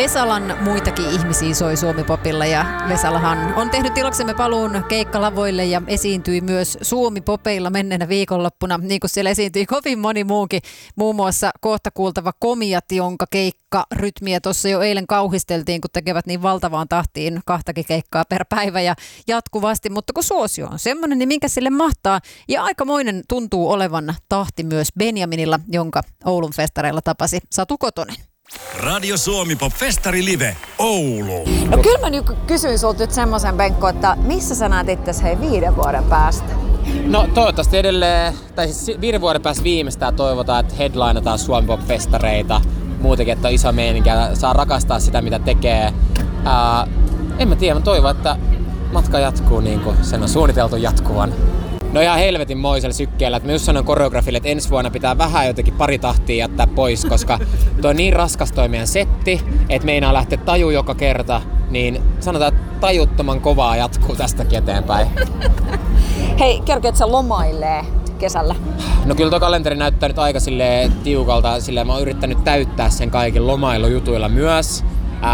Vesalan muitakin ihmisiä soi Suomi-popilla ja Vesalahan on tehnyt iloksemme paluun keikkalavoille ja esiintyi myös Suomi-popeilla menneenä viikonloppuna, niin kuin siellä esiintyi kovin moni muukin, muun muassa kohta kuultava Komiat, jonka keikkarytmiä tuossa jo eilen kauhisteltiin, kun tekevät niin valtavaan tahtiin 2 keikkaa per päivä ja jatkuvasti, mutta kun suosio on semmoinen, niin minkä sille mahtaa, ja aikamoinen tuntuu olevan tahti myös Benjaminilla, jonka Oulun festareilla tapasi Satu Kotonen. Radio Suomi Pop Festari Live, Oulu. No kyllä mä nyt kysyin sulta nyt semmoisen, Benko, että missä sä näet itses 5 vuoden päästä? No toivottavasti edelleen, tai siis 5 vuoden päästä viimeistään toivotaan, että headlineataan Suomi Pop Festareita. Muutenkin, että on iso meininkiä, saa rakastaa sitä mitä tekee. En mä tiedä, mä toivon, että matka jatkuu niin kuin sen on suunniteltu jatkuvan. No ihan helvetin moisella sykkeellä, että mä just sanon koreografille, että ensi vuonna pitää vähän jotenkin pari tahtia jättää pois, koska tuo on niin raskas toi meidän setti, että meinaa lähteä taju joka kerta, niin sanotaan, että tajuttoman kovaa jatkuu tästäkin eteenpäin. Hei, kerkeet sä lomailee kesällä? No kyllä tuo kalenteri näyttää nyt aika silleen tiukalta, silleen mä oon yrittänyt täyttää sen kaiken lomailujutuilla myös.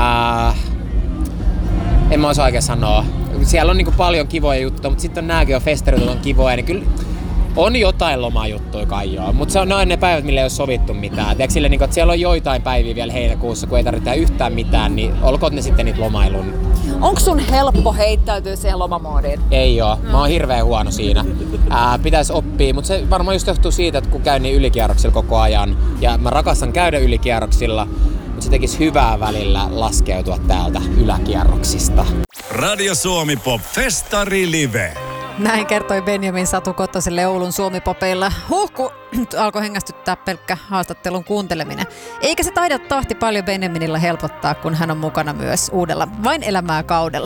En mä osaa oikein sanoa. Siellä on niinku paljon kivoja juttuja, mutta sitten on nääkin jo festarit on kivoja, niin kyllä on jotain lomajuttuja kai joo. Mutta se on noin ne päivät, millä ei ole sovittu mitään. Tiedätkö sille, että siellä on joitain päiviä vielä heinäkuussa, kun ei tarvitse yhtään mitään, niin olkoon ne sitten niitä lomailun. Onko sun helppo heittäytyä siihen lomamoodiin? Ei oo. Mä oon hirveän huono siinä. Pitäisi oppia, mutta se varmaan just johtuu siitä, että kun käyn niin ylikierroksilla koko ajan. Ja mä rakastan käydä ylikierroksilla, mutta se tekisi hyvää välillä laskeutua täältä yläkierroksista. Radio Suomi Pop Festari Live. Näin kertoi Benjamin Satu Kotoselle Oulun Suomi-popeilla. Kun alkoi hengästyttää pelkkä haastattelun kuunteleminen. Eikä se taida tahti paljon Benjaminilla helpottaa, kun hän on mukana myös uudella Vain elämää -kaudella.